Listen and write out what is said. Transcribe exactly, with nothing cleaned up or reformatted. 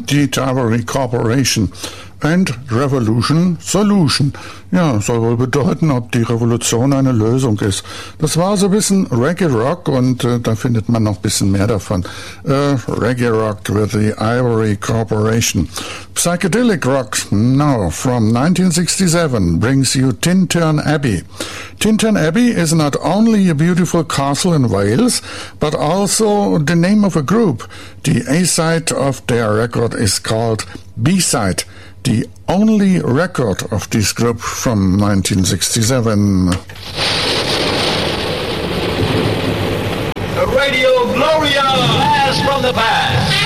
die Ivory Corporation. And Revolution Solution. Ja, soll wohl bedeuten, ob die Revolution eine Lösung ist. Das war so ein bisschen Reggae Rock und äh, da findet man noch ein bisschen mehr davon. Äh, Reggae Rock with the Ivory Corporation. Psychedelic Rock now from nineteen sixty-seven brings you Tintern Abbey. Tintern Abbey is not only a beautiful castle in Wales, but also the name of a group. The A-side of their record is called B-side. The only record of this group from nineteen sixty-seven. Radio Gloria, blast from the past.